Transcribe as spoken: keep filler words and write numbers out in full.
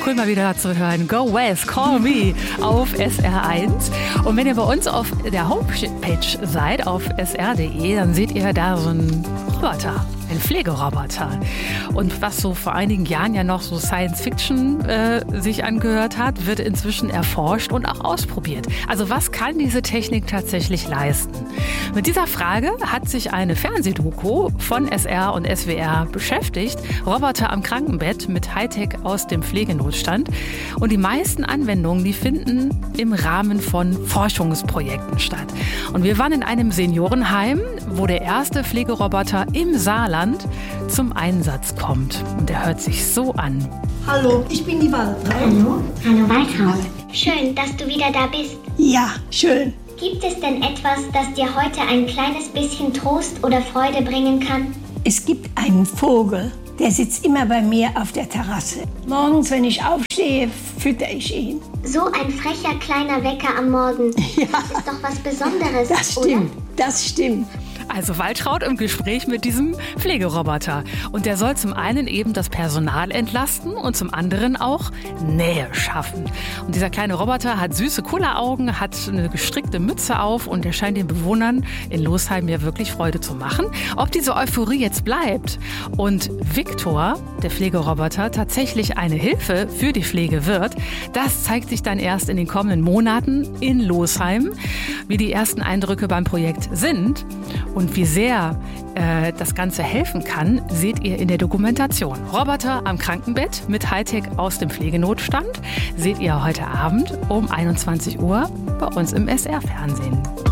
Cool, mal wieder zu hören. Go West, Call Me auf S R eins. Und wenn ihr bei uns auf der Homepage seid, auf s r punkt d e, dann seht ihr da so einen Roboter. Ein Pflegeroboter. Und was so vor einigen Jahren ja noch so Science-Fiction äh, sich angehört hat, wird inzwischen erforscht und auch ausprobiert. Also was kann diese Technik tatsächlich leisten? Mit dieser Frage hat sich eine Fernsehdoku von S R und S W R beschäftigt. Roboter am Krankenbett mit Hightech aus dem Pflegenotstand. Und die meisten Anwendungen, die finden im Rahmen von Forschungsprojekten statt. Und wir waren in einem Seniorenheim, wo der erste Pflegeroboter im Saarland zum Einsatz kommt. Und der hört sich so an. Hallo, ich bin die Waltraud. Hallo, hallo Waltraud. Schön, dass du wieder da bist. Ja, schön. Gibt es denn etwas, das dir heute ein kleines bisschen Trost oder Freude bringen kann? Es gibt einen Vogel, der sitzt immer bei mir auf der Terrasse. Morgens, wenn ich aufstehe, fütter ich ihn. So ein frecher kleiner Wecker am Morgen. Ja. Das ist doch was Besonderes, Das stimmt, oder? das stimmt. Also Waltraud im Gespräch mit diesem Pflegeroboter. Und der soll zum einen eben das Personal entlasten und zum anderen auch Nähe schaffen. Und dieser kleine Roboter hat süße Kulleraugen, hat eine gestrickte Mütze auf und der scheint den Bewohnern in Losheim ja wirklich Freude zu machen. Ob diese Euphorie jetzt bleibt und Viktor, der Pflegeroboter, tatsächlich eine Hilfe für die Pflege wird, das zeigt sich dann erst in den kommenden Monaten in Losheim. Wie die ersten Eindrücke beim Projekt sind und wie sehr äh, das Ganze helfen kann, seht ihr in der Dokumentation. Roboter am Krankenbett mit Hightech aus dem Pflegenotstand seht ihr heute Abend um einundzwanzig Uhr bei uns im S R-Fernsehen.